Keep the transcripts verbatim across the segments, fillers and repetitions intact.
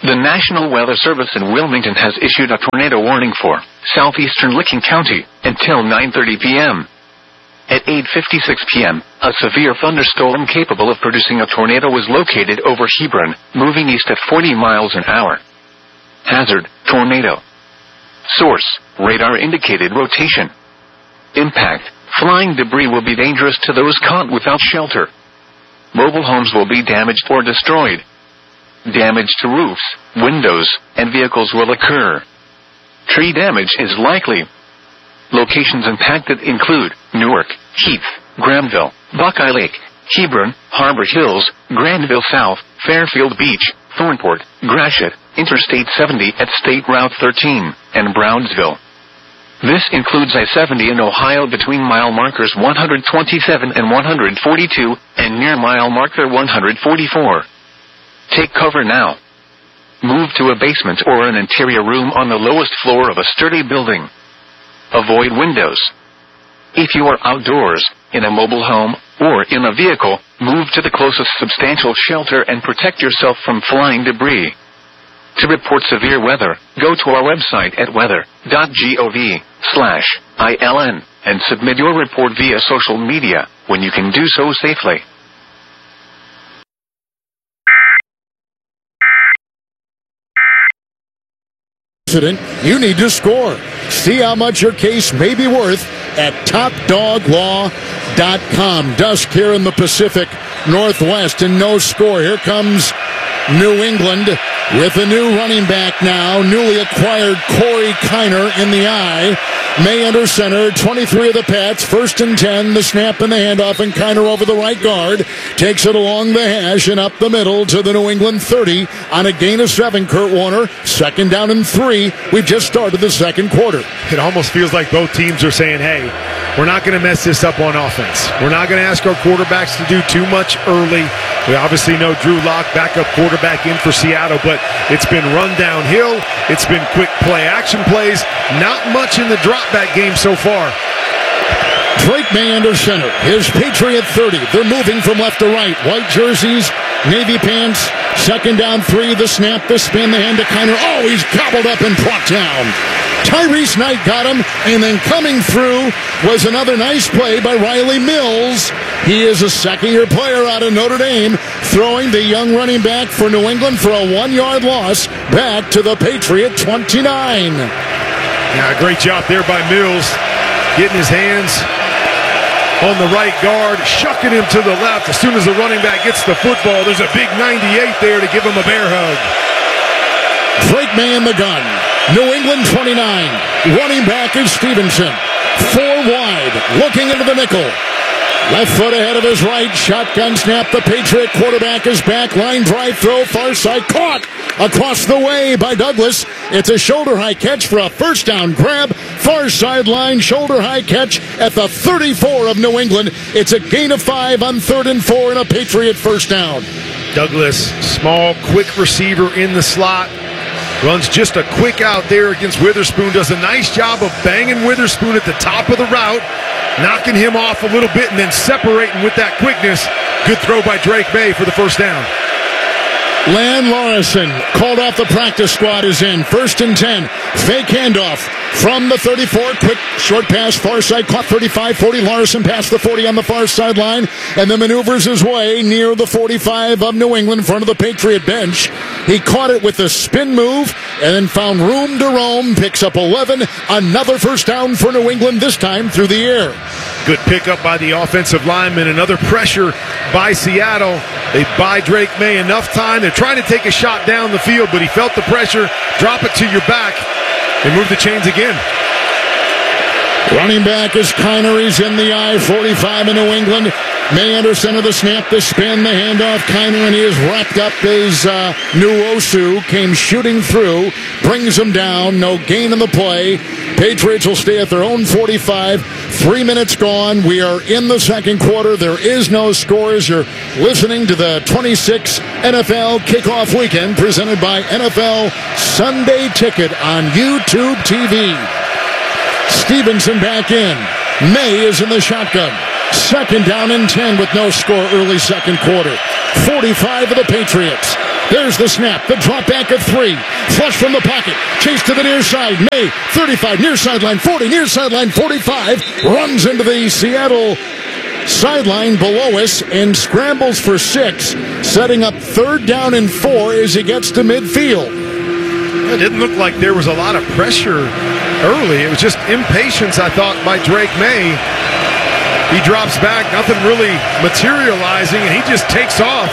The National Weather Service in Wilmington has issued a tornado warning for southeastern Licking County until nine thirty p.m. At eight fifty-six p.m., a severe thunderstorm capable of producing a tornado was located over Hebron, moving east at forty miles an hour. Hazard, tornado. Source, radar indicated rotation. Impact, flying debris will be dangerous to those caught without shelter. Mobile homes will be damaged or destroyed. Damage to roofs, windows, and vehicles will occur. Tree damage is likely. Locations impacted include Newark, Heath, Granville, Buckeye Lake, Hebron, Harbor Hills, Granville South, Fairfield Beach, Thornport, Gratiot, Interstate seventy at State Route thirteen, and Brownsville. This includes I seventy in Ohio between mile markers one hundred twenty-seven and one hundred forty-two, and near mile marker one hundred forty-four. Take cover now. Move to a basement or an interior room on the lowest floor of a sturdy building. Avoid windows. If you are outdoors, in a mobile home, or in a vehicle, move to the closest substantial shelter and protect yourself from flying debris. To report severe weather, go to our website at weather dot gov slash ILN and submit your report via social media when you can do so safely. You need to score. See how much your case may be worth at top dog law dot com. Dusk here in the Pacific Northwest and no score. Here comes New England with a new running back now. Newly acquired Corey Kiner in the eye. May under center, twenty-three of the Pats, first and ten, the snap and the handoff, and Kiner over the right guard. Takes it along the hash and up the middle to the New England thirty on a gain of seven, Kurt Warner. Second down and three. We've just started the second quarter. It almost feels like both teams are saying, hey, we're not going to mess this up on offense. We're not going to ask our quarterbacks to do too much early. We obviously know Drew Lock, backup quarterback in for Seattle, but it's been run downhill. It's been quick play action plays. Not much in the drop back game so far. Drake May under center. His Patriot thirty. They're moving from left to right. White jerseys, navy pants. Second down three. The snap, the spin, the hand to Kiner. Oh, he's gobbled up and brought down. Tyrese Knight got him, and then coming through was another nice play by Riley Mills. He is a second-year player out of Notre Dame, throwing the young running back for New England for a one-yard loss back to the Patriot twenty-nine. Yeah, great job there by Mills, getting his hands on the right guard, shucking him to the left. As soon as the running back gets the football, there's a big ninety-eight there to give him a bear hug. Drake May in the gun. New England twenty-nine. Running back is Stevenson. Four wide, looking into the nickel. Left foot ahead of his right. Shotgun snap. The Patriot quarterback is back. Line drive throw. Far side. Caught across the way by Douglas. It's a shoulder high catch for a first down grab. Far sideline. Shoulder high catch at the thirty-four of New England. It's a gain of five on third and four and a Patriot first down. Douglas, small, quick receiver in the slot. Runs just a quick out there against Witherspoon. Does a nice job of banging Witherspoon at the top of the route, knocking him off a little bit, and then separating with that quickness. Good throw by Drake May for the first down. Lan Larson, called off the practice squad, is in. First and ten. Fake handoff from the thirty-four. Quick short pass, far side, caught thirty-five forty. Larson past the forty on the far sideline, and then maneuvers his way near the forty-five of New England in front of the Patriot bench. He caught it with a spin move and then found room to roam. Picks up eleven. Another first down for New England, this time through the air. Good pickup by the offensive lineman. Another pressure by Seattle. They buy Drake May enough time. They're trying to take a shot down the field, but he felt the pressure. Drop it to your back. They move the chains again. Running back is Kiner. He's in the I forty-five in New England. May under center, the snap, the spin, the handoff. Kiner, and he is wrapped up as uh, Nwosu came shooting through. Brings him down. No gain in the play. Patriots will stay at their own forty-five. Three minutes gone. We are in the second quarter. There is no scores. You're listening to the twenty-six N F L Kickoff Weekend presented by N F L Sunday Ticket on YouTube T V. Stevenson back in. May is in the shotgun. Second down and ten with no score early second quarter. forty-five of the Patriots. There's the snap. The drop back of three. Flush from the pocket. Chase to the near side. May, thirty-five, near sideline forty, near sideline forty-five. Runs into the Seattle sideline below us and scrambles for six, setting up third down and four as he gets to midfield. It didn't look like there was a lot of pressure early. It was just impatience, I thought, by Drake May. He drops back, nothing really materializing, and he just takes off.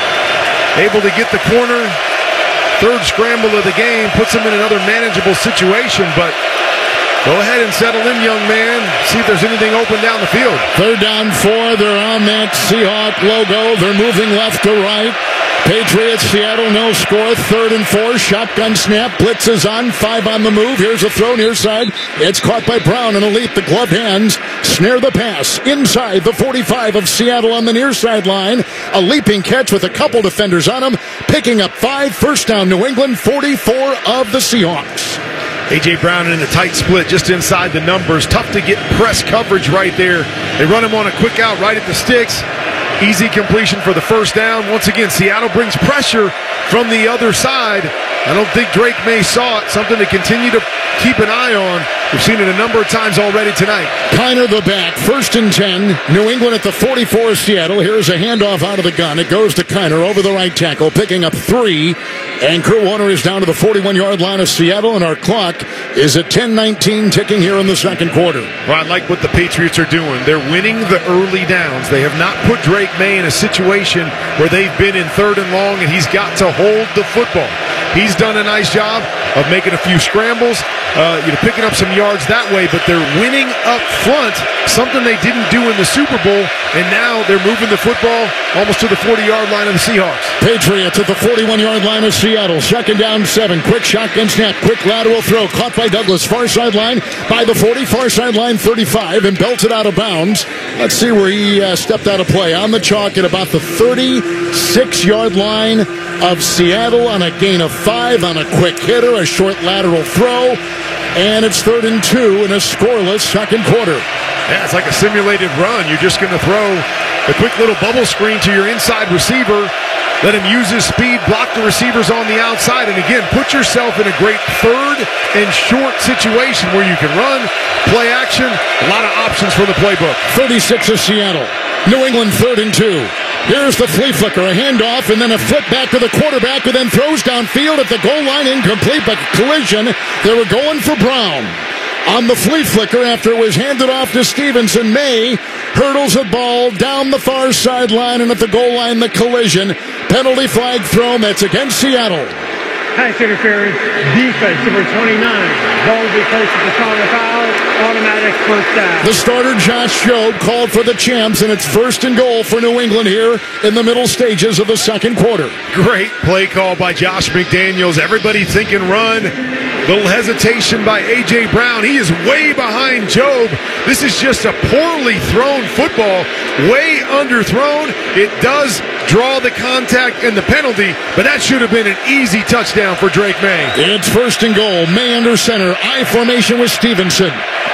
Able to get the corner. Third scramble of the game puts him in another manageable situation, but go ahead and settle in, young man. See if there's anything open down the field. Third down four. They're on that Seahawk logo. They're moving left to right. Patriots, Seattle, no score. Third and four. Shotgun snap. Blitz is on. Five on the move. Here's a throw near side. It's caught by Brown and Elite. The glove hands snare the pass inside the forty-five of Seattle on the near sideline. A leaping catch with a couple defenders on him. Picking up five. First down, New England. forty-four of the Seahawks. A J. Brown in a tight split just inside the numbers. Tough to get press coverage right there. They run him on a quick out right at the sticks. Easy completion for the first down. Once again, Seattle brings pressure from the other side. I don't think Drake May saw it. Something to continue to keep an eye on. We've seen it a number of times already tonight. Kiner the back. First and ten. New England at the forty-four of Seattle. Here's a handoff out of the gun. It goes to Kiner over the right tackle, picking up three. And Kurt Warner is down to the forty-one-yard line of Seattle, and our clock is at ten nineteen ticking here in the second quarter. Well, I like what the Patriots are doing. They're winning the early downs. They have not put Drake May in a situation where they've been in third and long, and he's got to hold the football. He's done a nice job of making a few scrambles, uh, you know, picking up some yards that way, but they're winning up front, something they didn't do in the Super Bowl, and now they're moving the football almost to the forty-yard line of the Seahawks. Patriots at the forty-one-yard line of Seattle. Second down, seven. Quick shotgun snap. Quick lateral throw. Caught by Douglas. Far sideline by the forty. Far sideline thirty-five and belted out of bounds. Let's see where he uh, stepped out of play. On the chalk at about the thirty-six-yard line of Seattle on a gain of five on a quick hitter. A short lateral throw. And it's third and two in a scoreless second quarter. Yeah, it's like a simulated run. You're just going to throw a quick little bubble screen to your inside receiver. Let him use his speed, block the receivers on the outside, and again, put yourself in a great third and short situation where you can run, play action, a lot of options for the playbook. thirty-six of Seattle. New England third and two. Here's the flea flicker, a handoff, and then a flip back to the quarterback, who then throws downfield at the goal line, incomplete, but collision. They were going for Brown. On the flea flicker after it was handed off to Stevenson, May hurdles a ball down the far sideline, and at the goal line, the collision. Penalty flag thrown. That's against Seattle. Pass interference, defense, number twenty-nine. Ball will be placed at the corner foul. Automatic first down. The starter, Josh Jobe, called for the champs, and it's first and goal for New England here in the middle stages of the second quarter. Great play call by Josh McDaniels. Everybody thinking run. Little hesitation by A J. Brown. He is way behind Jobe. This is just a poorly thrown football. Way underthrown. It does draw the contact and the penalty, but that should have been an easy touchdown for Drake May. It's first and goal. May under center. I formation with Stevenson.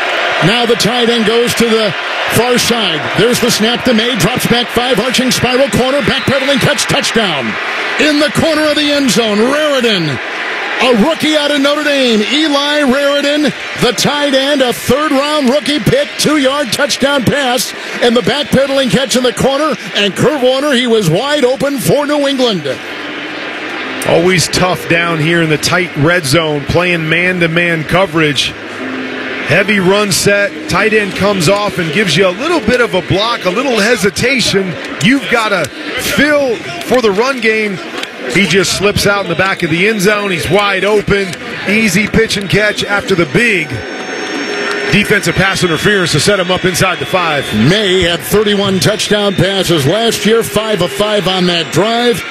Now the tight end goes to the far side. There's the snap to May. Drops back five. Arching spiral corner. Backpedaling catch. Touchdown. In the corner of the end zone. Raritan. A rookie out of Notre Dame, Eli Raritan, the tight end, a third-round rookie pick, two-yard touchdown pass, and the backpedaling catch in the corner, and Kurt Warner, he was wide open for New England. Always tough down here in the tight red zone, playing man-to-man coverage. Heavy run set, tight end comes off and gives you a little bit of a block, a little hesitation. You've got to fill for the run game. He just slips out in the back of the end zone. He's wide open. Easy pitch and catch after the big defensive pass interference to set him up inside the five. May had thirty-one touchdown passes last year, five of five on that drive.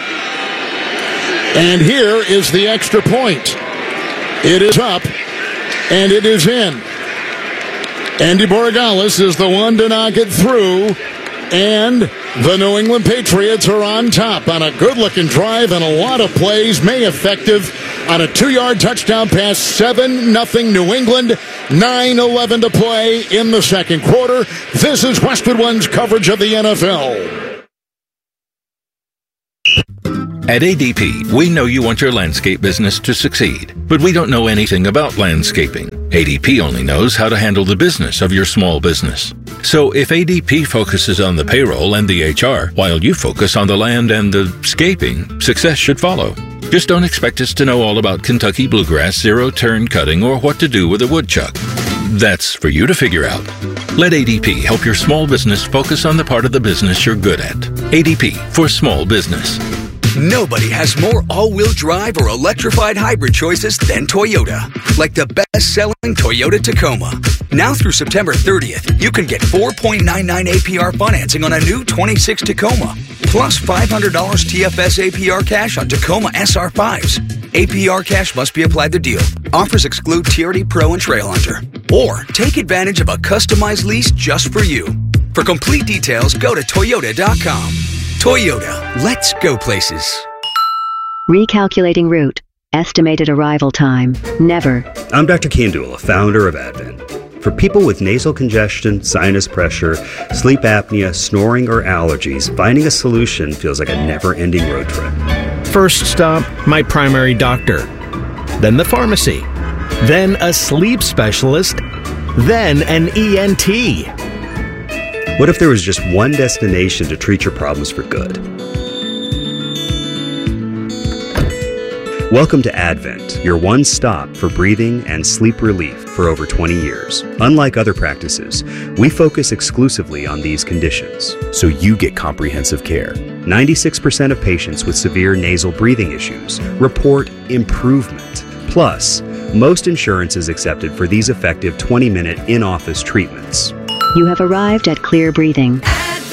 And here is the extra point. It is up, and it is in. Andy Borregales is the one to knock it through. And the New England Patriots are on top on a good-looking drive and a lot of plays. May effective on a two-yard touchdown pass, seven nothing New England, nine eleven to play in the second quarter. This is Westwood One's coverage of the N F L. At A D P, we know you want your landscape business to succeed, but we don't know anything about landscaping. A D P only knows how to handle the business of your small business. So if A D P focuses on the payroll and the H R, while you focus on the land and the scaping, success should follow. Just don't expect us to know all about Kentucky bluegrass, zero-turn cutting, or what to do with a woodchuck. That's for you to figure out. Let A D P help your small business focus on the part of the business you're good at. A D P for small business. Nobody has more all-wheel drive or electrified hybrid choices than Toyota. Like the best-selling Toyota Tacoma. Now through September thirtieth, you can get four point nine nine A P R financing on a new twenty-six Tacoma. Plus five hundred dollars T F S A P R cash on Tacoma S R fives. A P R cash must be applied to deal. Offers exclude T R D Pro and Trail Hunter. Or take advantage of a customized lease just for you. For complete details, go to Toyota dot com. Toyota, let's go places. Recalculating route. Estimated arrival time. Never. I'm Doctor Kandula, founder of Advent. For people with nasal congestion, sinus pressure, sleep apnea, snoring, or allergies, finding a solution feels like a never-ending road trip. First stop, my primary doctor. Then the pharmacy. Then a sleep specialist. Then an E N T. What if there was just one destination to treat your problems for good? Welcome to Advent, your one stop for breathing and sleep relief for over twenty years. Unlike other practices, we focus exclusively on these conditions, so you get comprehensive care. ninety-six percent of patients with severe nasal breathing issues report improvement. Plus, most insurance is accepted for these effective twenty-minute in-office treatments. You have arrived at Clear Breathing.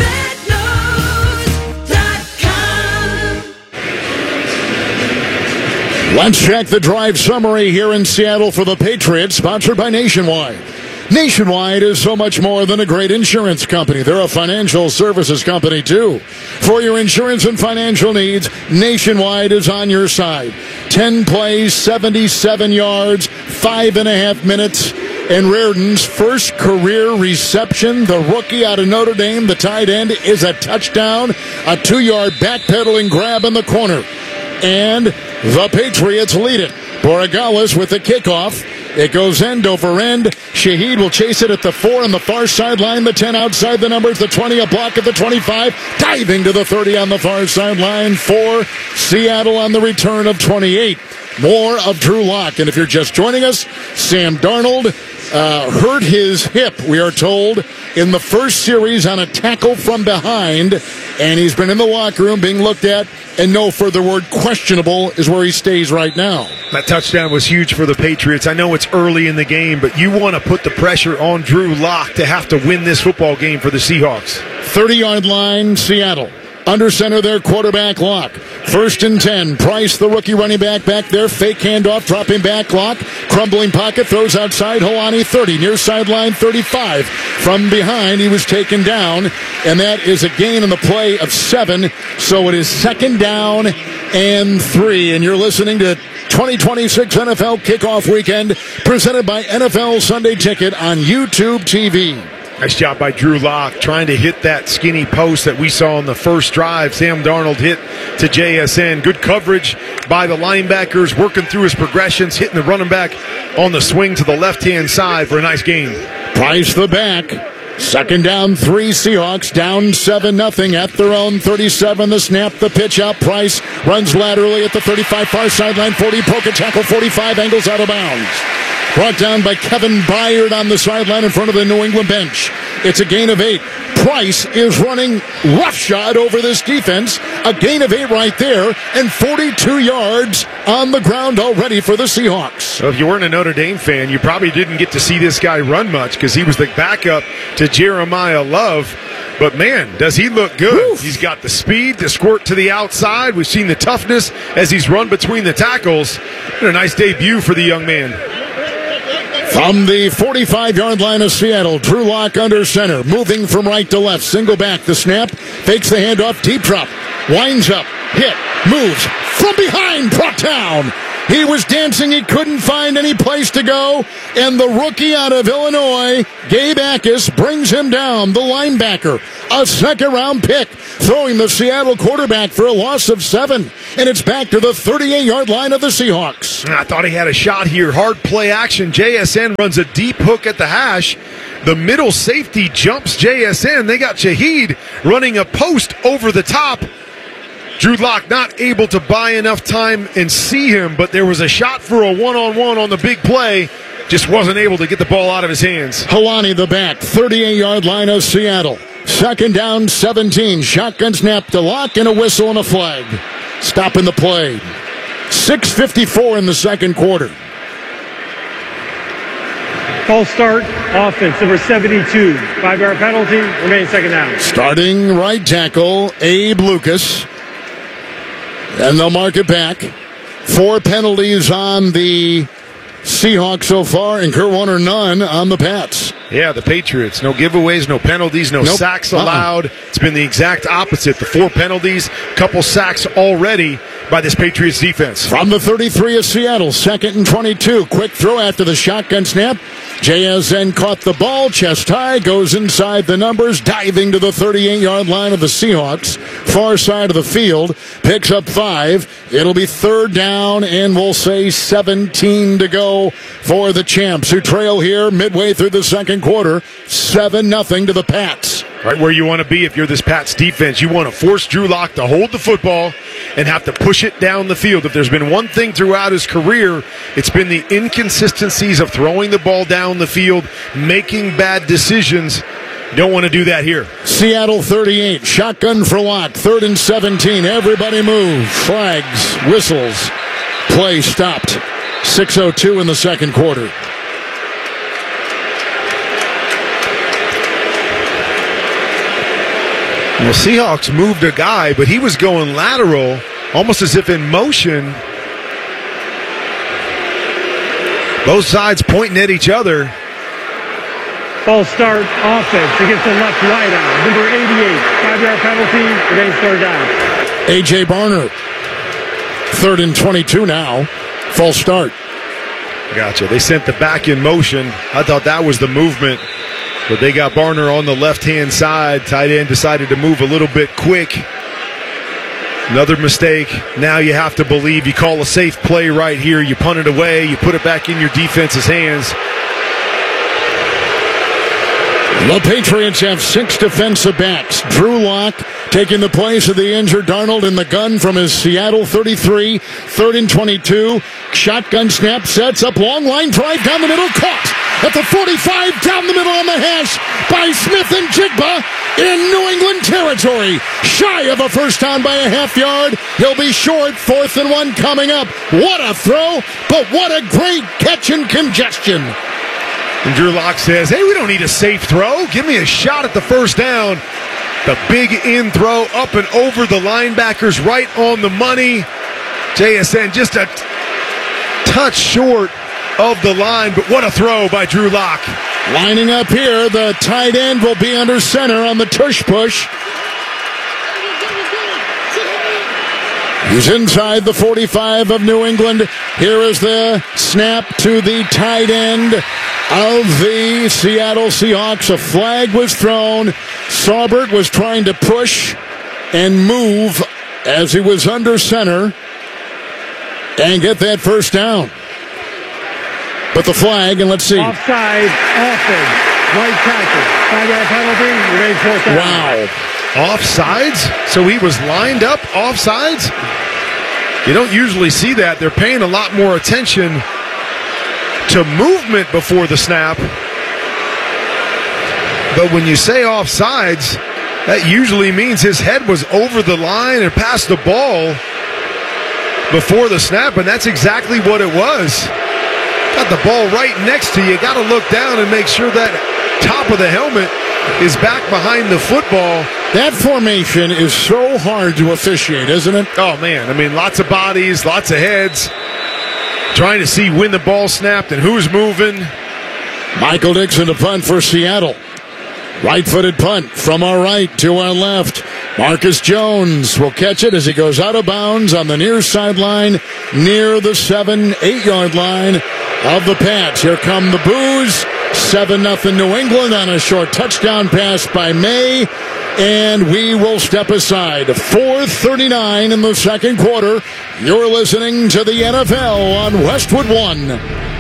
Let's check the drive summary here in Seattle for the Patriots, sponsored by Nationwide. Nationwide is so much more than a great insurance company. They're a financial services company, too. For your insurance and financial needs, Nationwide is on your side. ten plays, seventy-seven yards, five and a half minutes. And Reardon's first career reception, the rookie out of Notre Dame, the tight end, is a touchdown, a two-yard backpedaling grab in the corner. And the Patriots lead it. Borregales with the kickoff. It goes end over end. Shaheed will chase it at the four on the far sideline, the ten outside the numbers, the twenty, a block at the twenty-five, diving to the thirty on the far sideline for Seattle on the return of twenty-eight. More of Drew Lock. And if you're just joining us, Sam Darnold uh, hurt his hip, we are told, in the first series on a tackle from behind. And he's been in the locker room being looked at, and no further word, questionable is where he stays right now. That touchdown was huge for the Patriots. I know it's early in the game, but you want to put the pressure on Drew Lock to have to win this football game for the Seahawks. thirty-yard line, Seattle. Under center, their quarterback Lock. First and ten. Price, the rookie running back, back there. Fake handoff, dropping back. Lock. Crumbling pocket, throws outside. Holani, thirty. Near sideline, thirty-five. From behind, he was taken down. And that is a gain on the play of seven. So it is second down and three. And you're listening to twenty twenty-six N F L Kickoff Weekend, presented by N F L Sunday Ticket on YouTube T V. Nice job by Drew Lock trying to hit that skinny post that we saw on the first drive. Sam Darnold hit to J S N. Good coverage by the linebackers, working through his progressions, hitting the running back on the swing to the left-hand side for a nice gain. Price the back. Second down, three. Seahawks down seven nothing at their own thirty-seven. The snap, the pitch out. Price runs laterally at the thirty-five, far sideline, forty, broken tackle, forty-five, angles out of bounds. Brought down by Kevin Byard on the sideline in front of the New England bench. It's a gain of eight. Price is running roughshod over this defense. A gain of eight right there, and forty-two yards on the ground already for the Seahawks. So if you weren't a Notre Dame fan, you probably didn't get to see this guy run much because he was the backup to Jeremiah Love. But, man, does he look good. Oof. He's got the speed to squirt to the outside. We've seen the toughness as he's run between the tackles. And a nice debut for the young man. From the forty-five-yard line of Seattle, Drew Lock under center, moving from right to left. Single back, the snap, fakes the handoff, deep drop, winds up, hit, moves, from behind, brought down He was dancing. He couldn't find any place to go. And the rookie out of Illinois, Gabe Akis, brings him down, the linebacker. A second-round pick, throwing the Seattle quarterback for a loss of seven. And it's back to the thirty-eight-yard line of the Seahawks. I thought he had a shot here. Hard play action. J S N runs a deep hook at the hash. The middle safety jumps J S N. They got Shaheed running a post over the top. Drew Lock not able to buy enough time and see him, but there was a shot for a one-on-one on the big play. Just wasn't able to get the ball out of his hands. Helani the back, thirty-eight-yard line of Seattle. Second down, seventeen. Shotgun snap to Lock and a whistle and a flag. Stopping the play. six fifty-four in the second quarter. False start, offense, number seventy-two. Five-yard penalty, remains second down. Starting right tackle, Abe Lucas. And they'll mark it back. Four penalties on the Seahawks so far, and Kurt Warner none on the Pats. Yeah, the Patriots. No giveaways, no penalties, no nope. sacks allowed. Uh-uh. It's been the exact opposite. The four penalties, couple sacks already by this Patriots defense. From the thirty-three of Seattle, second and twenty-two. Quick throw after the shotgun snap. J S N caught the ball, chest high, goes inside the numbers, diving to the thirty-eight-yard line of the Seahawks. Far side of the field, picks up five. It'll be third down, and we'll say seventeen to go for the Champs, who trail here midway through the second quarter, seven nothing to the Pats. Right where you want to be if you're this Pats defense. You want to force Drew Lock to hold the football and have to push it down the field. If there's been one thing throughout his career, it's been the inconsistencies of throwing the ball down the field, making bad decisions. You don't want to do that here. Seattle thirty-eight, shotgun for Lock, third and seventeen. Everybody move. Flags, whistles. Play stopped. six oh two in the second quarter. Well, Seahawks moved a guy, but he was going lateral, almost as if in motion. Both sides pointing at each other. False start, offense against the left wideout. Number eighty-eight, five-yard penalty, remains third down. A J. Barner, third and twenty-two now. False start. Gotcha. They sent the back in motion. I thought that was the movement. But they got Barner on the left-hand side. Tight end decided to move a little bit quick. Another mistake. Now you have to believe you call a safe play right here. You punt it away. You put it back in your defense's hands. The Patriots have six defensive backs. Drew Lock taking the place of the injured Darnold in the gun from his Seattle thirty-three. Third and twenty-two. Shotgun snap, sets up, long line drive down the middle. Caught at the forty-five, down the middle on the hash by Smith and Jigba in New England territory. Shy of a first down by a half yard. He'll be short. Fourth and one coming up. What a throw, but what a great catch and congestion. And Drew Lock says, hey, we don't need a safe throw. Give me a shot at the first down. The big in throw up and over the linebackers, right on the money. J S N just a t- touch short of the line, but what a throw by Drew Lock. Lining up here, the tight end will be under center on the tush push. He's inside the forty-five of New England. Here is the snap to the tight end of the Seattle Seahawks. A flag was thrown. Saubert was trying to push and move as he was under center and get that first down. But the flag, and let's see. Offside, offense, right tackle, five-yard penalty, remains fourth down. Wow. Offsides? So he was lined up offsides? You don't usually see that. They're paying a lot more attention to movement before the snap. But when you say offsides, that usually means his head was over the line and past the ball before the snap, and that's exactly what it was. Got the ball right next to you. Got to look down and make sure that top of the helmet is back behind the football. That formation is so hard to officiate, isn't it? Oh, man. I mean, lots of bodies, lots of heads. Trying to see when the ball snapped and who's moving. Michael Dixon to punt for Seattle. Right-footed punt from our right to our left. Marcus Jones will catch it as he goes out of bounds on the near sideline, near the seven, eight-yard line of the Pats. Here come the boos. seven nothing New England on a short touchdown pass by May. And we will step aside. four thirty-nine in the second quarter. You're listening to the N F L on Westwood One.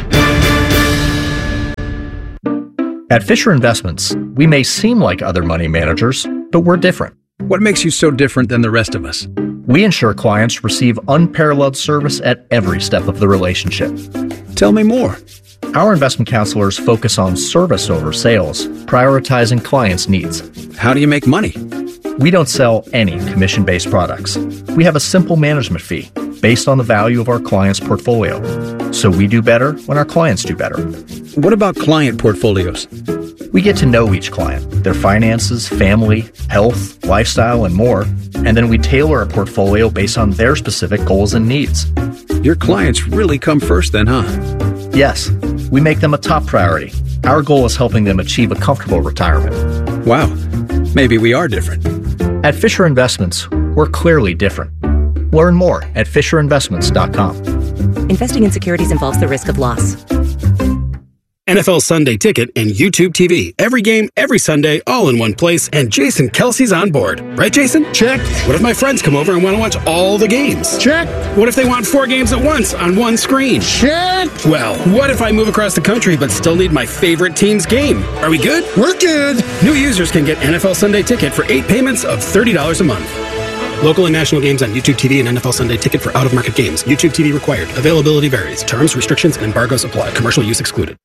At Fisher Investments, we may seem like other money managers, but we're different. What makes you so different than the rest of us? We ensure clients receive unparalleled service at every step of the relationship. Tell me more. Our investment counselors focus on service over sales, prioritizing clients' needs. How do you make money? We don't sell any commission-based products. We have a simple management fee based on the value of our clients' portfolio. So we do better when our clients do better. What about client portfolios? We get to know each client, their finances, family, health, lifestyle, and more, and then we tailor a portfolio based on their specific goals and needs. Your clients really come first then, huh? Yes, we make them a top priority. Our goal is helping them achieve a comfortable retirement. Wow, maybe we are different. At Fisher Investments, we're clearly different. Learn more at fisher investments dot com. Investing in securities involves the risk of loss. N F L Sunday Ticket and YouTube T V. Every game, every Sunday, all in one place, and Jason Kelsey's on board. Right, Jason? Check. What if my friends come over and want to watch all the games? Check. What if they want four games at once on one screen? Check. Well, what if I move across the country but still need my favorite team's game? Are we good? We're good. New users can get N F L Sunday Ticket for eight payments of thirty dollars a month. Local and national games on YouTube T V and N F L Sunday Ticket for out-of-market games. YouTube T V required. Availability varies. Terms, restrictions, and embargoes apply. Commercial use excluded.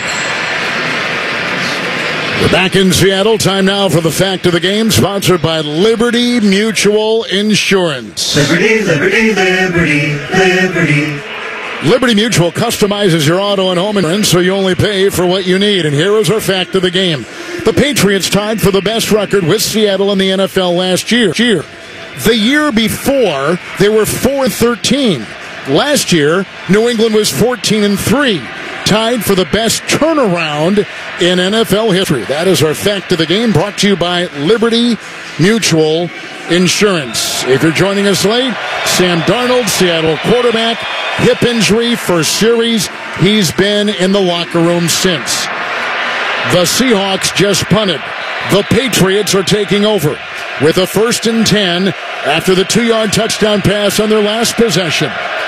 We're back in Seattle. Time now for the fact of the game, sponsored by Liberty Mutual Insurance. Liberty, Liberty, Liberty, Liberty. Liberty Mutual customizes your auto and home insurance so you only pay for what you need. And here is our fact of the game. The Patriots tied for the best record with Seattle in the N F L last year. The year before, they were four and thirteen. Last year, New England was fourteen and three. Tied for the best turnaround in N F L history. That is our fact of the game, brought to you by Liberty Mutual Insurance. If you're joining us late, Sam Darnold, Seattle quarterback, hip injury, first series. He's been in the locker room since. The Seahawks just punted. The Patriots are taking over with a first and ten after the two-yard touchdown pass on their last possession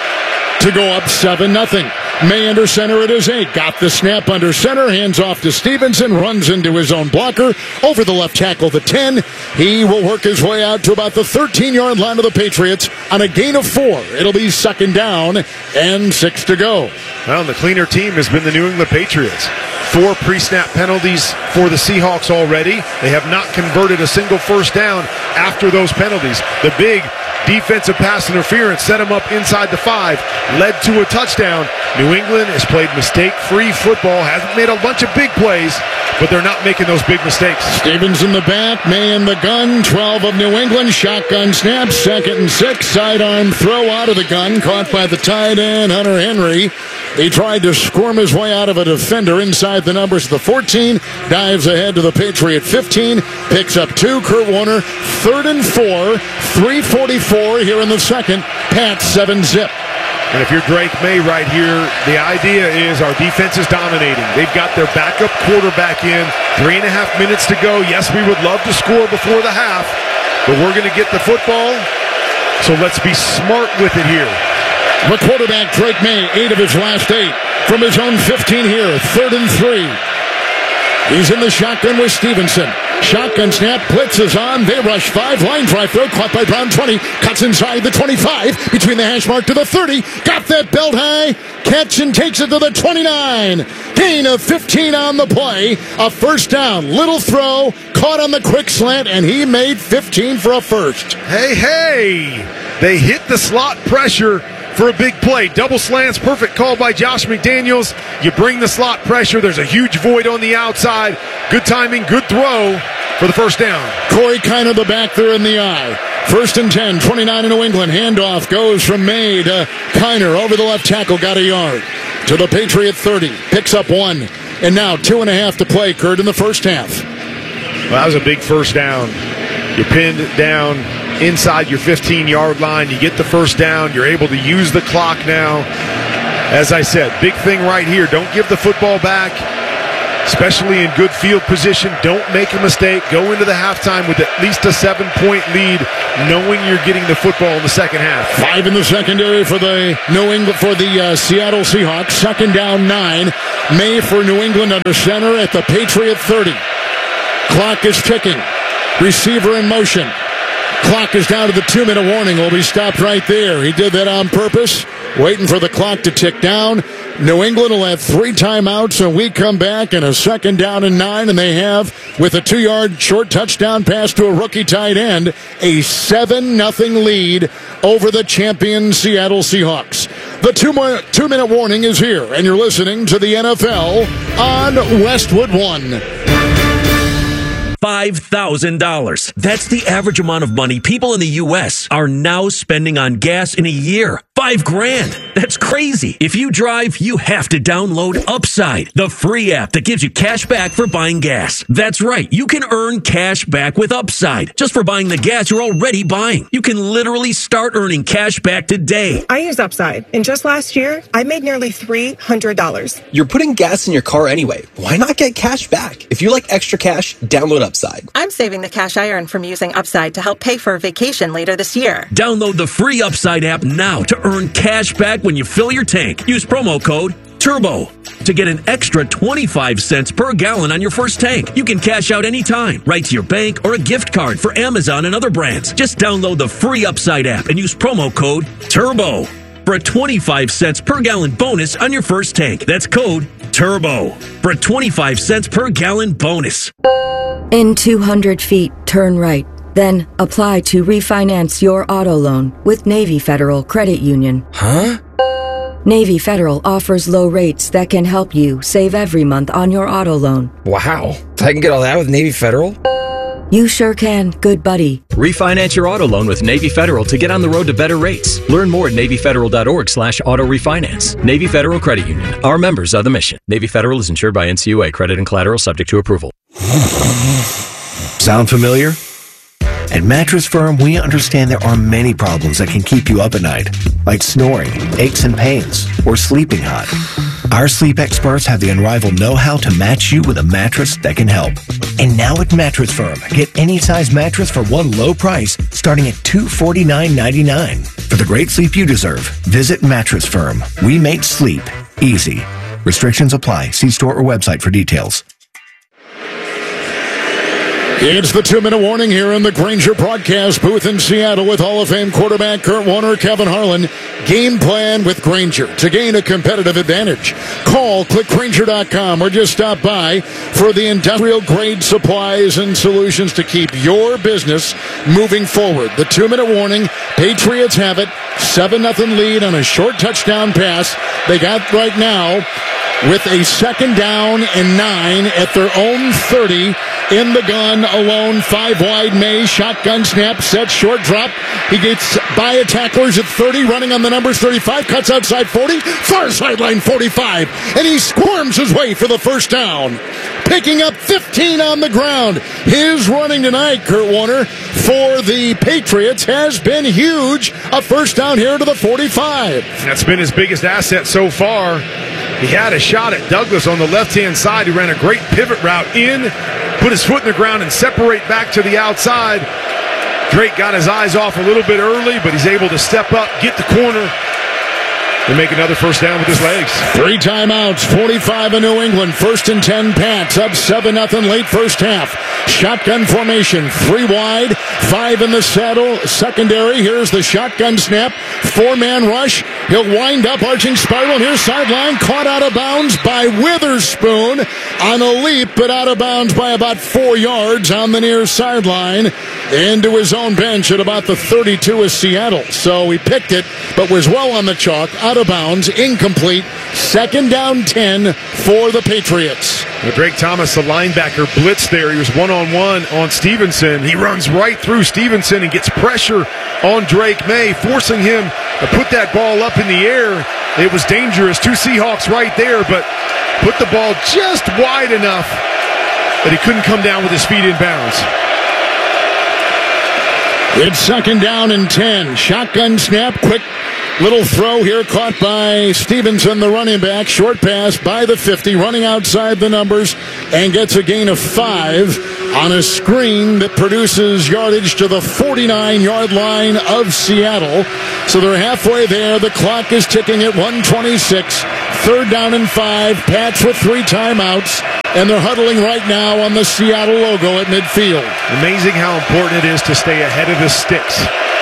to go up seven nothing. May under center at his eight. Got the snap under center. Hands off to Stevenson. Runs into his own blocker. Over the left tackle, the ten. He will work his way out to about the thirteen-yard line of the Patriots on a gain of four. It'll be second down and six to go. Well, the cleaner team has been the New England Patriots. Four pre-snap penalties for the Seahawks already. They have not converted a single first down after those penalties. The big defensive pass interference set them up inside the five, led to a touchdown. New England has played mistake-free football, hasn't made a bunch of big plays, but they're not making those big mistakes. Stevens in the back, May in the gun, twelve of New England, shotgun snap, second and six, sidearm throw out of the gun, caught by the tight end, Hunter Henry. He tried to squirm his way out of a defender inside the numbers of the fourteen, dives ahead to the Patriot fifteen, picks up two, Kurt Warner, third and four, three forty-four here in the second, Pats seven zip. And if you're Drake May right here, the idea is our defense is dominating. They've got their backup quarterback in, three and a half minutes to go. Yes, we would love to score before the half, but we're going to get the football, so let's be smart with it here. The quarterback, Drake May, eight of his last eight. From his own fifteen here, third and three. He's in the shotgun with Stevenson. Shotgun snap, blitz is on. They rush five, line drive throw, caught by Brown, twenty. Cuts inside the twenty-five, between the hash mark to the thirty. Got that belt high, catch and takes it to the twenty-nine. Gain of fifteen on the play. A first down, little throw, caught on the quick slant, and he made fifteen for a first. Hey, hey, they hit the slot pressure for a big play. Double slants, perfect call by Josh McDaniels. You bring the slot pressure. There's a huge void on the outside. Good timing, good throw for the first down. Corey kind of the back there in the eye. First and ten, twenty-nine in New England. Handoff goes from May to Kiner over the left tackle. Got a yard. To the Patriot thirty. Picks up one. And now two and a half to play, Kurt, in the first half. Well, that was a big first down. You pin down inside your fifteen-yard line. You get the first down. You're able to use the clock now. As I said, big thing right here. Don't give the football back, especially in good field position. Don't make a mistake. Go into the halftime with at least a seven-point lead, knowing you're getting the football in the second half. Five in the secondary for the New England for the uh, Seattle Seahawks. Second down, nine. May for New England under center at the Patriot thirty. Clock is ticking. Receiver in motion. Clock is down to the two-minute warning. Will be stopped right there. He did that on purpose, waiting for the clock to tick down. New England will have three timeouts, and we come back in a second down and nine, and they have, with a two-yard short touchdown pass to a rookie tight end, a seven nothing lead over the champion Seattle Seahawks. The two-minute two-minute warning is here, and you're listening to the N F L on Westwood One. five thousand dollars. That's the average amount of money people in the U S are now spending on gas in a year. Five grand. That's crazy. If you drive, you have to download Upside, the free app that gives you cash back for buying gas. That's right. You can earn cash back with Upside just for buying the gas you're already buying. You can literally start earning cash back today. I use Upside, and just last year, I made nearly three hundred dollars. You're putting gas in your car anyway. Why not get cash back? If you like extra cash, download Upside. I'm saving the cash I earn from using Upside to help pay for a vacation later this year. Download the free Upside app now to earn cash back when you fill your tank. Use promo code TURBO to get an extra twenty-five cents per gallon on your first tank. You can cash out anytime, right to your bank or a gift card for Amazon and other brands. Just download the free Upside app and use promo code TURBO for a twenty-five cents per gallon bonus on your first tank. That's code TURBO for a twenty-five cents per gallon bonus. In two hundred feet, turn right. Then apply to refinance your auto loan with Navy Federal Credit Union. Huh? Navy Federal offers low rates that can help you save every month on your auto loan. Wow. I can get all that with Navy Federal? You sure can, good buddy. Refinance your auto loan with Navy Federal to get on the road to better rates. Learn more at NavyFederal.org slash auto refinance. Navy Federal Credit Union. Our members are the mission. Navy Federal is insured by N C U A. Credit and collateral subject to approval. Sound familiar? At Mattress Firm, we understand there are many problems that can keep you up at night, like snoring, aches and pains, or sleeping hot. Our sleep experts have the unrivaled know-how to match you with a mattress that can help. And now at Mattress Firm, get any size mattress for one low price, starting at two hundred forty-nine ninety-nine. For the great sleep you deserve, visit Mattress Firm. We make sleep easy. Restrictions apply. See store or website for details. It's the two-minute warning here in the Grainger broadcast booth in Seattle with Hall of Fame quarterback Kurt Warner, Kevin Harlan. Game plan with Grainger to gain a competitive advantage. Call, click Grainger dot com, or just stop by for the industrial-grade supplies and solutions to keep your business moving forward. The two-minute warning, Patriots have it, seven nothing lead on a short touchdown pass. They got right now with a second down and nine at their own thirty. In the gun, alone, five wide. May, shotgun snap, set, short drop. He gets by a tacklers at thirty, running on the numbers thirty-five, cuts outside forty, far sideline forty-five, and he squirms his way for the first down. Picking up fifteen on the ground. His running tonight, Kurt Warner, for the Patriots has been huge. A first down here to the forty-five. That's been his biggest asset so far. He had a shot at Douglas on the left-hand side. He ran a great pivot route in, put his foot in the ground, and separate back to the outside. Drake got his eyes off a little bit early, but he's able to step up, get the corner, and make another first down with his legs. Three timeouts, forty-five in New England. First and ten, Pats up seven nothing late first half. Shotgun formation, three wide, five in the saddle. Secondary, here's the shotgun snap. Four-man rush. He'll wind up, arching spiral, and here's sideline. Caught out of bounds by Witherspoon on a leap, but out of bounds by about four yards on the near sideline. Into his own bench at about the thirty-two of Seattle. So he picked it, but was well on the chalk. Out of bounds, incomplete. Second down ten for the Patriots. Well, Drake Thomas, the linebacker, blitzed there. He was one-on-one on Stevenson. He runs right through Stevenson and gets pressure on Drake May, forcing him to put that ball up in the air. It was dangerous. Two Seahawks right there, but put the ball just wide enough that he couldn't come down with his feet in bounds. It's second down and ten. Shotgun snap, quick little throw here caught by Stevenson, the running back. Short pass by the fifty, running outside the numbers, and gets a gain of five on a screen that produces yardage to the forty-nine-yard line of Seattle. So they're halfway there. The clock is ticking at one twenty-six. Third down and five. Pats with three timeouts. And they're huddling right now on the Seattle logo at midfield. Amazing how important it is to stay ahead of the sticks.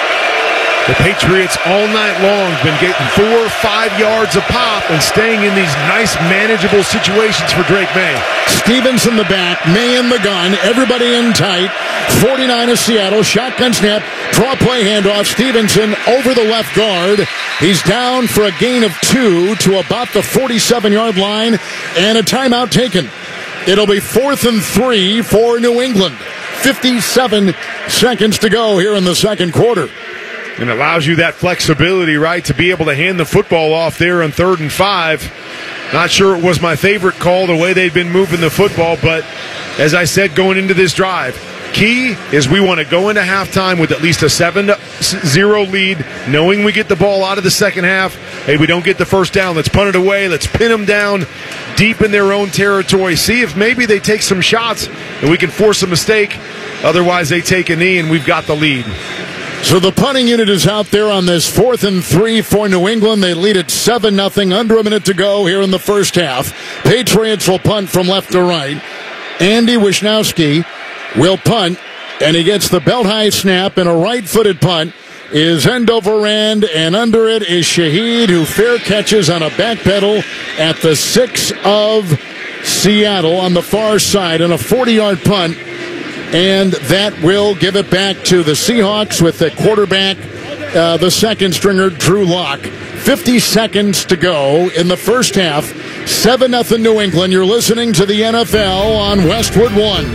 The Patriots all night long have been getting four or five yards a pop and staying in these nice, manageable situations for Drake May. Stevenson the back, May in the gun, everybody in tight. forty-nine of Seattle, shotgun snap, draw play handoff. Stevenson over the left guard. He's down for a gain of two to about the forty-seven-yard line, and a timeout taken. It'll be fourth and three for New England. fifty-seven seconds to go here in the second quarter. And allows you that flexibility, right, to be able to hand the football off there on third and five. Not sure it was my favorite call, the way they've been moving the football, but as I said going into this drive, key is we want to go into halftime with at least a seven to zero lead, knowing we get the ball out of the second half. Hey, we don't get the first down. Let's punt it away. Let's pin them down deep in their own territory. See if maybe they take some shots and we can force a mistake. Otherwise, they take a knee and we've got the lead. So the punting unit is out there on this fourth and three for New England. They lead at seven nothing, under a minute to go here in the first half. Patriots will punt from left to right. Andy Wisnowski will punt, and he gets the belt-high snap, and a right-footed punt is end over end, and under it is Shaheed, who fair catches on a back pedal at the six of Seattle on the far side, and a forty-yard punt, and that will give it back to the Seahawks with the quarterback, uh, the second stringer, Drew Lock. fifty seconds to go in the first half. seven nothing New England. You're listening to the N F L on Westwood One.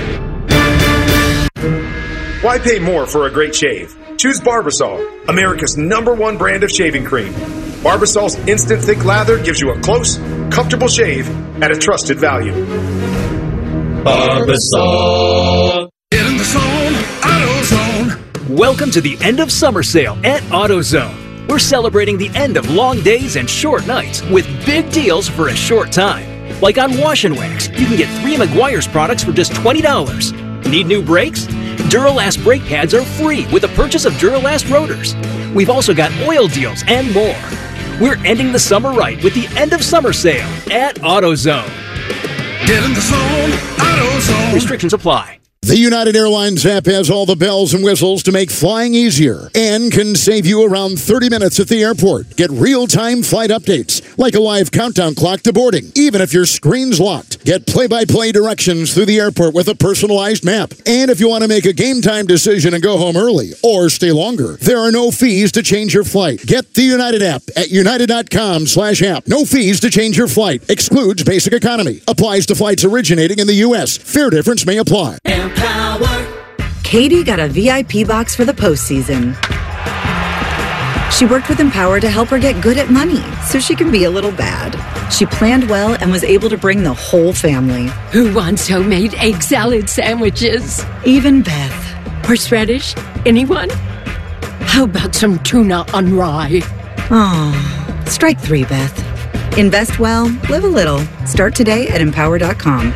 Why pay more for a great shave? Choose Barbasol, America's number one brand of shaving cream. Barbasol's instant thick lather gives you a close, comfortable shave at a trusted value. Barbasol. Get in the zone, AutoZone. Welcome to the end of summer sale at AutoZone. We're celebrating the end of long days and short nights with big deals for a short time. Like on Wash and Wax, you can get three Meguiar's products for just twenty dollars. Need new brakes? Duralast brake pads are free with the purchase of Duralast rotors. We've also got oil deals and more. We're ending the summer right with the end of summer sale at AutoZone. Get in the zone, AutoZone. Restrictions apply. The United Airlines app has all the bells and whistles to make flying easier and can save you around thirty minutes at the airport. Get real-time flight updates, like a live countdown clock to boarding, even if your screen's locked. Get play-by-play directions through the airport with a personalized map. And if you want to make a game time decision and go home early or stay longer, there are no fees to change your flight. Get the United app at united.com slash app. No fees to change your flight. Excludes basic economy. Applies to flights originating in the U S. Fare difference may apply. Katie got a V I P box for the postseason. She worked with Empower to help her get good at money so she can be a little bad. She planned well and was able to bring the whole family. Who wants homemade egg salad sandwiches? Even Beth. Horseradish? Anyone? How about some tuna on rye? Oh, strike three, Beth. Invest well, live a little. Start today at empower dot com.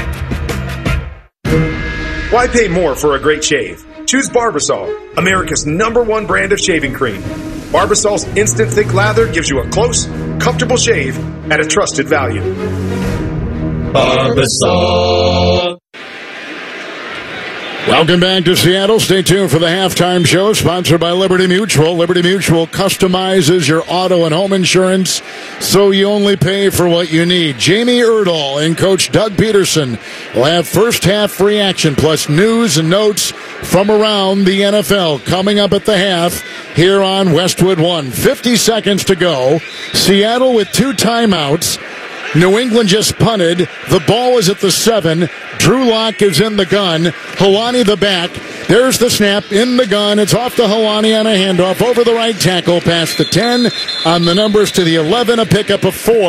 Why pay more for a great shave? Choose Barbasol, America's number one brand of shaving cream. Barbasol's instant thick lather gives you a close, comfortable shave at a trusted value. Barbasol. Welcome back to Seattle. Stay tuned for the halftime show, sponsored by Liberty Mutual. Liberty Mutual customizes your auto and home insurance so you only pay for what you need. Jamie Erdahl and Coach Doug Peterson will have first half reaction plus news and notes from around the N F L coming up at the half here on Westwood One. fifty seconds to go. Seattle with two timeouts. New England just punted. The ball is at the seven. Drew Lock is in the gun. Helani the back. There's the snap in the gun. It's off to Helani on a handoff over the right tackle past the ten. On the numbers to the eleven, a pickup of four.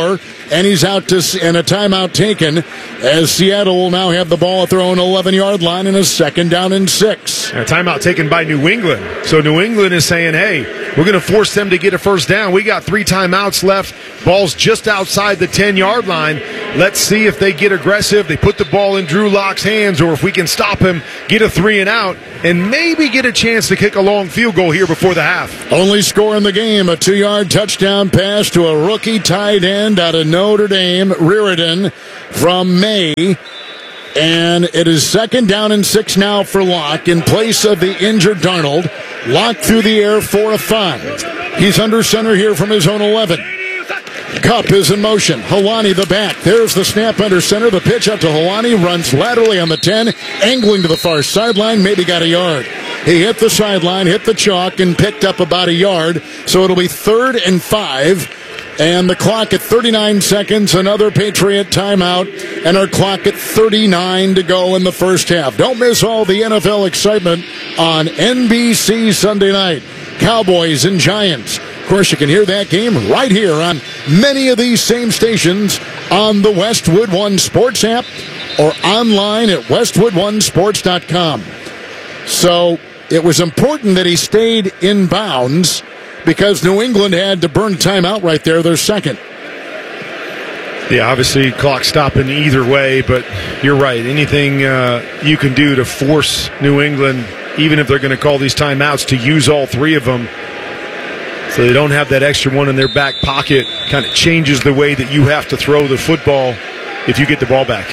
and he's out to and a timeout taken as Seattle will now have the ball at their own eleven-yard line and a second down and six. A timeout taken by New England. So New England is saying, hey, we're going to force them to get a first down. We got three timeouts left. Ball's just outside the ten-yard line. Let's see if they get aggressive. They put the ball in Drew Lock's hands, or if we can stop him, get a three and out, and maybe get a chance to kick a long field goal here before the half. Only score in the game, a two-yard touchdown pass to a rookie tight end out of Notre Dame, Reardon, from May. And it is second down and six now for Locke in place of the injured Darnold. Locke through the air for a five. He's under center here from his own eleven. Kupp is in motion. Helwani the back. There's the snap under center. The pitch out to Helwani. Runs laterally on the ten. Angling to the far sideline. Maybe got a yard. He hit the sideline, hit the chalk, and picked up about a yard. So it'll be third and five. And the clock at thirty-nine seconds, another Patriot timeout, and our clock at thirty-nine to go in the first half. Don't miss all the N F L excitement on N B C Sunday night. Cowboys and Giants. Of course, you can hear that game right here on many of these same stations on the Westwood One Sports app or online at westwood one sports dot com. So it was important that he stayed in bounds, because New England had to burn timeout right there, their second. Yeah, obviously clock stopping either way, but you're right. Anything uh, you can do to force New England, even if they're going to call these timeouts, to use all three of them so they don't have that extra one in their back pocket, kind of changes the way that you have to throw the football if you get the ball back.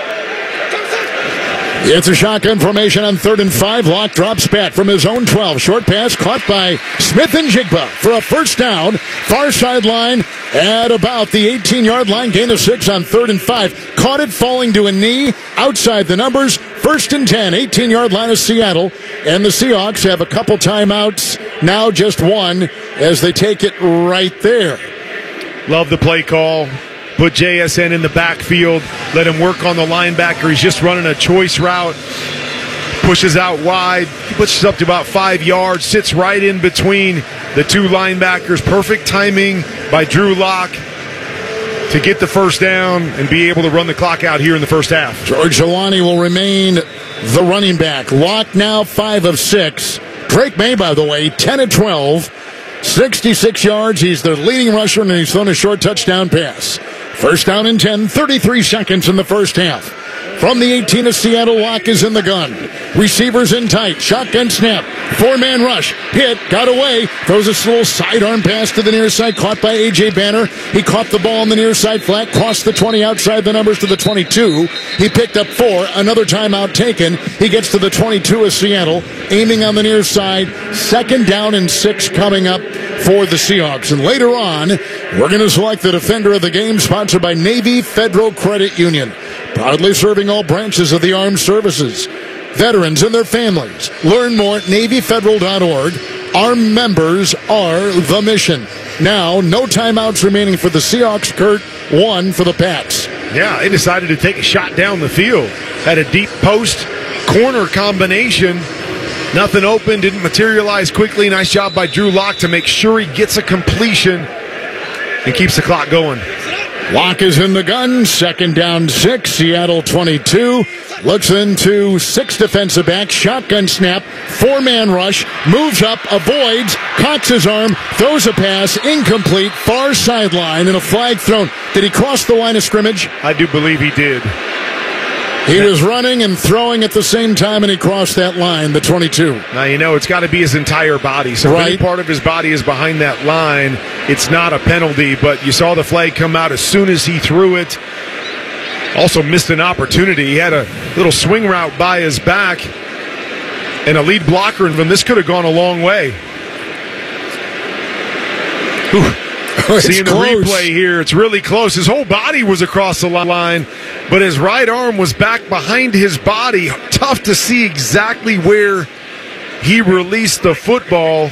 It's a shotgun formation on third and five. Locke drops back from his own twelve. Short pass caught by Smith and Jigba for a first down. Far sideline at about the eighteen-yard line. Gain of six on third and five. Caught it falling to a knee. Outside the numbers. First and ten. eighteen-yard line of Seattle. And the Seahawks have a couple timeouts. Now just one as they take it right there. Love the play call. Put J S N in the backfield. Let him work on the linebacker. He's just running a choice route. Pushes out wide. Pushes up to about five yards. Sits right in between the two linebackers. Perfect timing by Drew Lock to get the first down and be able to run the clock out here in the first half. George Helwani will remain the running back. Lock now five of six. Drake May, by the way, ten of twelve. sixty-six yards. He's the leading rusher, and he's thrown a short touchdown pass. First down and ten, thirty-three seconds in the first half. From the eighteen of Seattle, Locke is in the gun. Receivers in tight. Shotgun snap. Four-man rush. Hit. Got away. Throws a little sidearm pass to the near side. Caught by A J. Banner. He caught the ball on the near side flat. Crossed the twenty outside the numbers to the twenty-two. He picked up four. Another timeout taken. He gets to the twenty-two of Seattle. Aiming on the near side. Second down and six coming up for the Seahawks. And later on, we're going to select the defender of the game, sponsored by Navy Federal Credit Union. Proudly serving all branches of the armed services, veterans and their families. Learn more at navy federal dot org. Our members are the mission. Now, no timeouts remaining for the Seahawks. Kurt, one for the Pats. Yeah, they decided to take a shot down the field. Had a deep post corner combination. Nothing open, didn't materialize quickly. Nice job by Drew Lock to make sure he gets a completion and keeps the clock going. Locke is in the gun. Second down, six. Seattle twenty-two. Looks into six defensive backs. Shotgun snap. Four-man rush. Moves up. Avoids. Cocks his arm. Throws a pass. Incomplete. Far sideline and a flag thrown. Did he cross the line of scrimmage? I do believe he did. He was running and throwing at the same time, and he crossed that line, the twenty-two. Now, you know, it's got to be his entire body. So right. if any part of his body is behind that line, it's not a penalty. But you saw the flag come out as soon as he threw it. Also missed an opportunity. He had a little swing route by his back and a lead blocker in him. This could have gone a long way. Oh, seeing the close. replay here, it's really close. His whole body was across the line, but his right arm was back behind his body. Tough to see exactly where he released the football.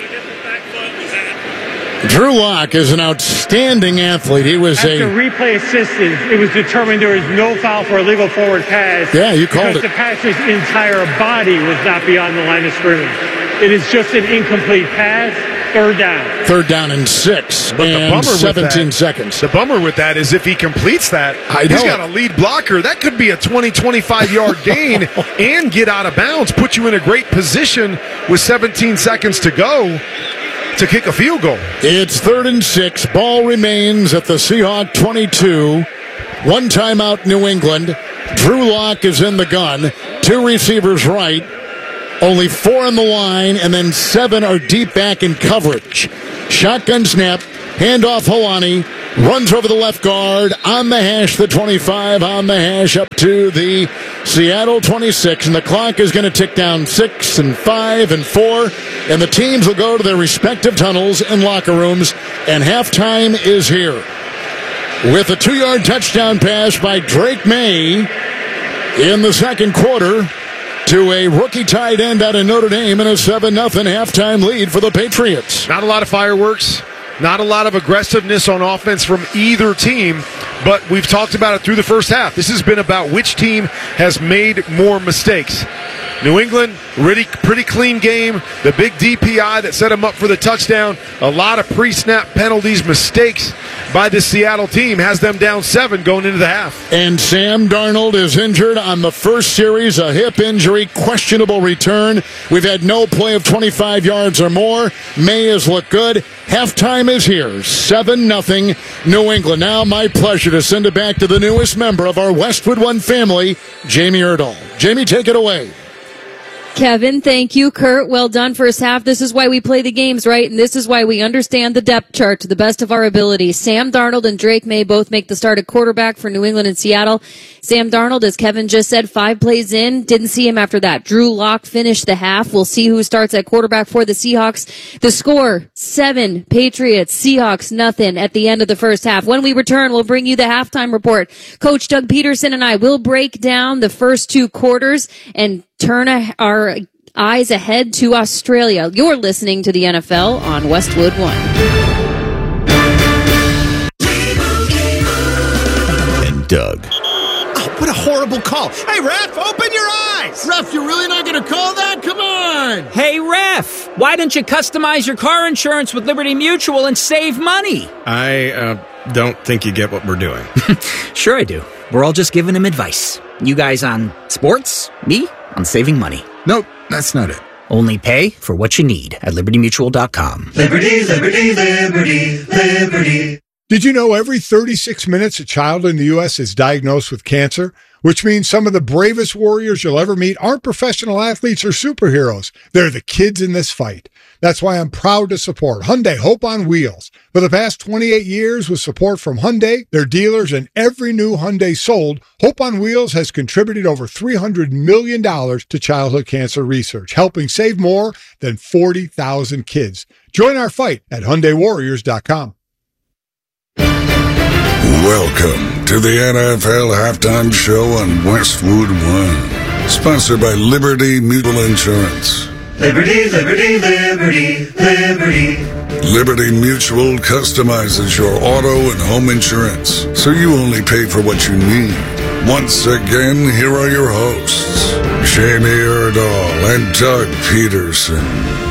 Drew Lock is an outstanding athlete. He was After a replay assistance, it was determined there was no foul for a legal forward pass. Yeah, you called because it. the passer's entire body was not beyond the line of scrimmage. It is just an incomplete pass. third down. Third down and six. But and the bummer seventeen with that, seconds. The bummer with that is if he completes that, I he's know. got a lead blocker. That could be a twenty, twenty-five yard gain and get out of bounds, put you in a great position with seventeen seconds to go to kick a field goal. It's third and six. Ball remains at the Seahawk twenty-two. One timeout, New England. Drew Lock is in the gun. Two receivers right. Only four on the line, and then seven are deep back in coverage. Shotgun snap. Handoff Holani. Runs over the left guard. On the hash, the twenty-five. On the hash up to the Seattle twenty-six. And the clock is going to tick down six and five and four. And the teams will go to their respective tunnels and locker rooms. And halftime is here. With a two-yard touchdown pass by Drake May in the second quarter to a rookie tight end out of Notre Dame and a seven nothing halftime lead for the Patriots. Not a lot of fireworks, not a lot of aggressiveness on offense from either team, but we've talked about it through the first half. This has been about which team has made more mistakes. New England, really pretty clean game. The big D P I that set them up for the touchdown. A lot of pre-snap penalties, mistakes by the Seattle team has them down seven going into the half. And Sam Darnold is injured on the first series, a hip injury, questionable return. We've had no play of twenty-five yards or more. May has looked good. Halftime is here, seven nothing New England. Now my pleasure to send it back to the newest member of our Westwood One family, Jamie Erdahl. Jamie, take it away. Kevin, thank you. Kurt, well done first half. This is why we play the games, right? And this is why we understand the depth chart to the best of our ability. Sam Darnold and Drake May both make the start at quarterback for New England and Seattle. Sam Darnold, as Kevin just said, five plays in. Didn't see him after that. Drew Lock finished the half. We'll see who starts at quarterback for the Seahawks. The score, seven. Patriots, Seahawks, nothing at the end of the first half. When we return, we'll bring you the halftime report. Coach Doug Peterson and I will break down the first two quarters and turn our eyes ahead to Australia. You're listening to the N F L on Westwood One. And Doug. Oh, what a horrible call. Hey, ref, open your eyes. Ref, you're really not going to call that? Come on. Hey, ref, why don't you customize your car insurance with Liberty Mutual and save money? I uh, don't think you get what we're doing. Sure I do. We're all just giving him advice. You guys on sports, me on saving money. Nope, that's not it. Only pay for what you need at liberty mutual dot com. Liberty, liberty, liberty, liberty. Did you know every thirty-six minutes a child in the U S is diagnosed with cancer? Which means some of the bravest warriors you'll ever meet aren't professional athletes or superheroes. They're the kids in this fight. That's why I'm proud to support Hyundai Hope on Wheels. For the past twenty-eight years, with support from Hyundai, their dealers, and every new Hyundai sold, Hope on Wheels has contributed over three hundred million dollars to childhood cancer research, helping save more than forty thousand kids. Join our fight at Hyundai Warriors dot com. Welcome to the N F L Halftime Show on Westwood One, sponsored by Liberty Mutual Insurance. Liberty, liberty, liberty, liberty. Liberty Mutual customizes your auto and home insurance, so you only pay for what you need. Once again, here are your hosts, Jamie Erdahl and Doug Peterson.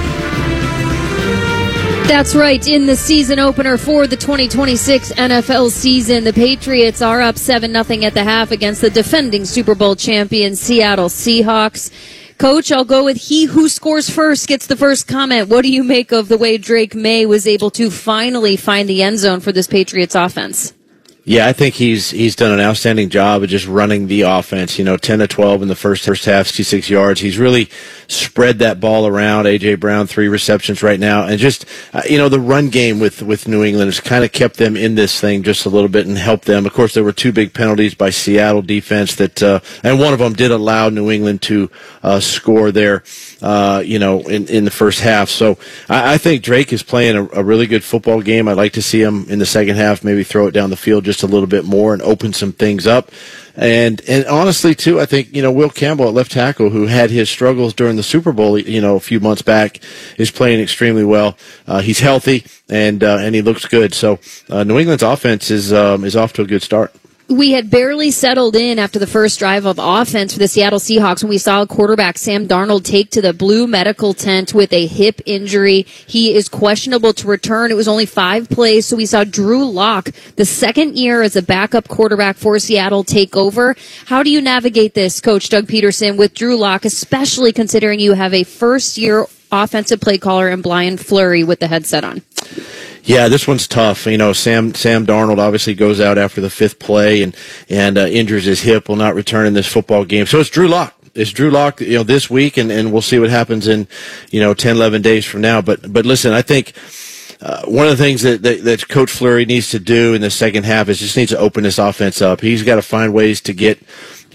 That's right. In the season opener for the twenty twenty-six N F L season, the Patriots are up seven nothing at the half against the defending Super Bowl champion Seattle Seahawks. Coach, I'll go with he who scores first gets the first comment. What do you make of the way Drake May was able to finally find the end zone for this Patriots offense? Yeah, I think he's he's done an outstanding job of just running the offense. You know, ten to twelve in the first first half, sixty-six yards. He's really spread that ball around. A J Brown, three receptions right now, and just uh, you know, the run game with with New England has kind of kept them in this thing just a little bit and helped them. Of course, there were two big penalties by Seattle defense that, uh, and one of them did allow New England to uh, score there. Uh, you know, in, in the first half. So I, I think Drake is playing a, a really good football game. I'd like to see him in the second half, maybe throw it down the field just a little bit more and open some things up. And and honestly, too, I think, you know, Will Campbell at left tackle, who had his struggles during the Super Bowl, you know, a few months back, is playing extremely well. Uh, he's healthy, and uh, and he looks good. So uh, New England's offense is um, is off to a good start. We had barely settled in after the first drive of offense for the Seattle Seahawks when we saw quarterback Sam Darnold take to the blue medical tent with a hip injury. He is questionable to return. It was only five plays, so we saw Drew Lock, the second year as a backup quarterback for Seattle, take over. How do you navigate this, Coach Doug Peterson, with Drew Lock, especially considering you have a first-year offensive play caller in Brian Fleury with the headset on? Yeah, this one's tough. You know, Sam Sam Darnold obviously goes out after the fifth play and and uh, injures his hip, will not return in this football game. So it's Drew Lock. It's Drew Lock, you know, this week, and, and we'll see what happens in, you know, ten, eleven days from now. But but listen, I think uh, one of the things that, that that Coach Fleury needs to do in the second half is just needs to open this offense up. He's got to find ways to get